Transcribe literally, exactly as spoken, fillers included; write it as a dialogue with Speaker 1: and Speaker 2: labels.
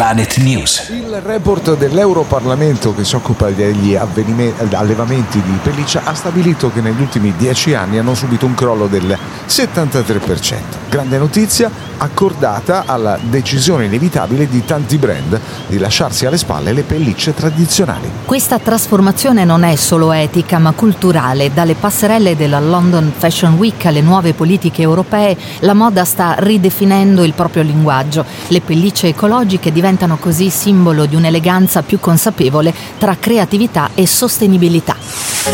Speaker 1: Planet News.
Speaker 2: Il report dell'Europarlamento che si occupa degli allevamenti di pelliccia ha stabilito che negli ultimi dieci anni hanno subito un crollo del settantatré per cento. Grande notizia accordata alla decisione inevitabile di tanti brand di lasciarsi alle spalle le pellicce tradizionali.
Speaker 3: Questa trasformazione non è solo etica ma culturale. Dalle passerelle della London Fashion Week alle nuove politiche europee, la moda sta ridefinendo il proprio linguaggio. Le pellicce ecologiche diventano così simbolo di un'eleganza più consapevole tra creatività e sostenibilità.